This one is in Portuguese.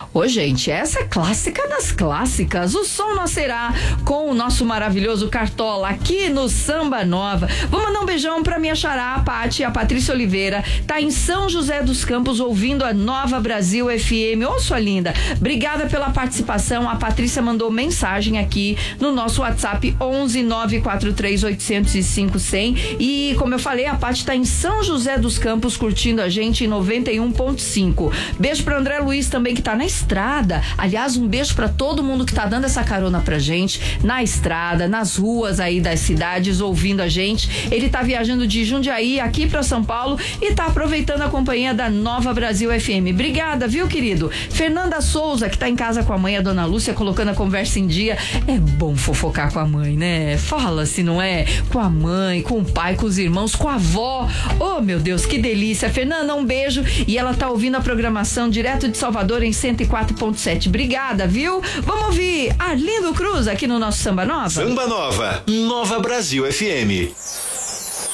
Ô, gente, essa é clássica das clássicas. O som nascerá com o nosso maravilhoso Cartola aqui no Samba Nova. Vou mandar um beijão pra minha xará, a Paty, a Patrícia Oliveira. Tá em São José dos Campos ouvindo a Nova Brasil FM. Ô, sua linda, obrigada pela participação. A Patrícia mandou mensagem aqui no nosso WhatsApp 11 943 805 100. E como eu falei, a Paty tá em São José dos Campos curtindo a gente em 91.5. Beijo pra André Luiz também, que tá na estrada. Aliás, um beijo pra todo mundo que tá dando essa carona pra gente na estrada, nas ruas aí das cidades, ouvindo a gente. Ele tá viajando de Jundiaí aqui pra São Paulo e tá aproveitando a companhia da Nova Brasil FM. Obrigada, viu, querido? Fernanda Souza, que tá em casa com a mãe, a dona Lúcia, colocando a conversa em dia. É bom fofocar com a mãe, né? Fala se não é? Com a mãe, com o pai, com os irmãos, com a avó. Oh, meu Deus, que delícia. Fernanda, um beijo. E ela tá ouvindo a programação direto de Salvador em 104.7. Obrigada, viu? Vamos ouvir Arlindo Cruz aqui no nosso Samba Nova? Samba Nova, Nova Brasil FM.